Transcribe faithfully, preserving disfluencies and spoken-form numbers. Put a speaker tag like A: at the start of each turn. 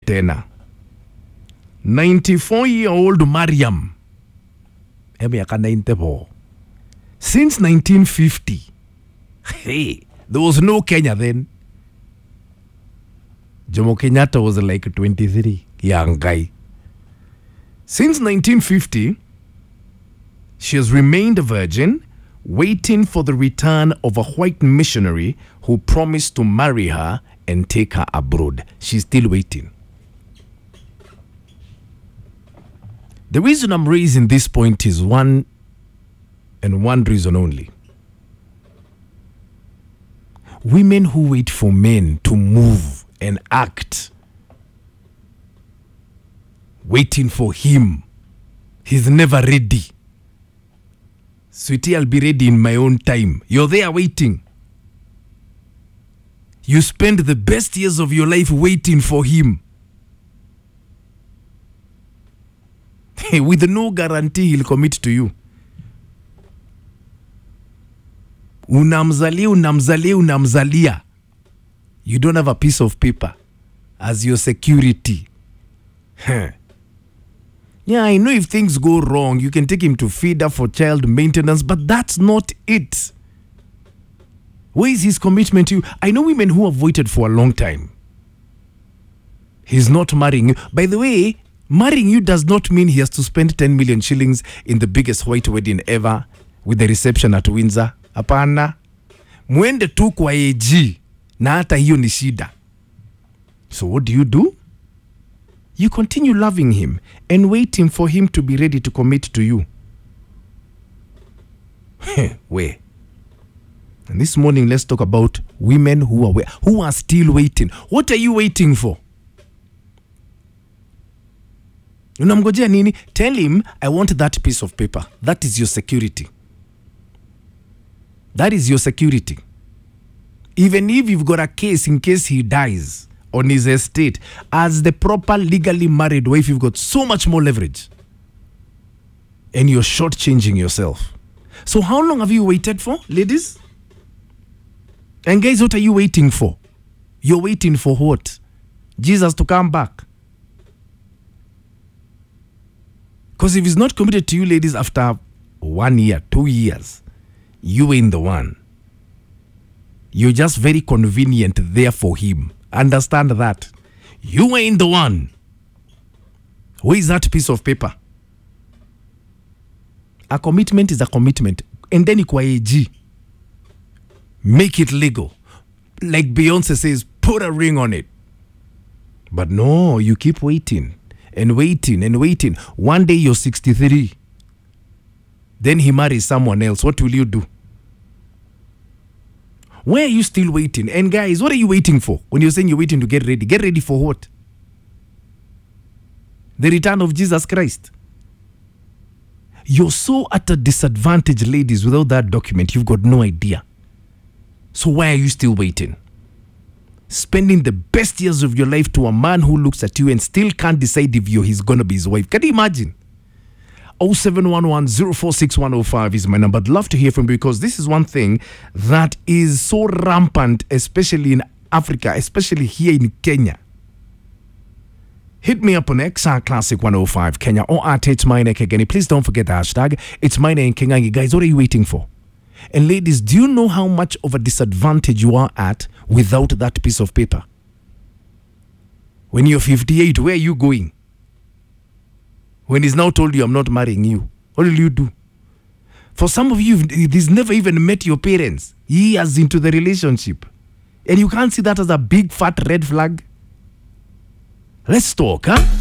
A: tena. ninety-four-year-old Mariam. Miaka ninety-four. Since nineteen fifty. Hey, there was no Kenya then. Jomo Kenyatta was like twenty-three. Young guy. Since nineteen fifty, she has remained a virgin, waiting for the return of a white missionary who promised to marry her and take her abroad. She's still waiting. The reason I'm raising this point is one and one reason only. Women who wait for men to move and act, waiting for him. He's never ready. Sweetie, I'll be ready in my own time. You're there waiting. You spend the best years of your life waiting for him. With no guarantee he'll commit to you. Unamzalia, unamzalia, unamzalia. You don't have a piece of paper as your security. Huh. Yeah, I know if things go wrong, you can take him to feeder for child maintenance, but that's not it. Where is his commitment to you? I know women who have waited for a long time. He's not marrying you. By the way, marrying you does not mean he has to spend ten million shillings in the biggest white wedding ever with the reception at Windsor. Hapana. Mwende tu kwa A G na hata hiyo ni shida. So what do you do? You continue loving him and waiting for him to be ready to commit to you. Where? And this morning, let's talk about women who are who are still waiting. What are you waiting for? Unamgojea nini? Tell him, I want that piece of paper. That is your security. That is your security. Even if you've got a case in case he dies on his estate, as the proper legally married wife, you've got so much more leverage. And you're shortchanging yourself. So how long have you waited for, ladies? And guys, what are you waiting for? You're waiting for what? Jesus to come back. Because if he's not committed to you, ladies, after one year, two years, you ain't the one. You're just very convenient there for him. Understand that. You ain't the one. Where is that piece of paper? A commitment is a commitment. And then kwa A G. Make it legal. Like Beyonce says, put a ring on it. But no, you keep waiting and waiting and waiting. One day you're sixty-three. Then he marries someone else. What will you do? Why are you still waiting? And guys, what are you waiting for? When you're saying you're waiting to get ready, get ready for what? The return of Jesus Christ. You're so at a disadvantage, ladies, without that document. You've got no idea. So why are you still waiting? Spending the best years of your life to a man who looks at you and still can't decide if you're he's gonna be his wife. Can you imagine? oh seven one one, oh four six one oh five is my number. I'd love to hear from you because this is one thing that is so rampant, especially in Africa, especially here in Kenya. Hit me up on X R Classic one oh five Kenya or at It's Mine again. Please don't forget the hashtag It's Mine in Kenya. Guys, what are you waiting for? And ladies, do you know how much of a disadvantage you are at without that piece of paper? When you're fifty-eight, where are you going? When he's now told you, I'm not marrying you, what will you do? For some of you, he's never even met your parents years into the relationship. And you can't see that as a big fat red flag. Let's talk, huh?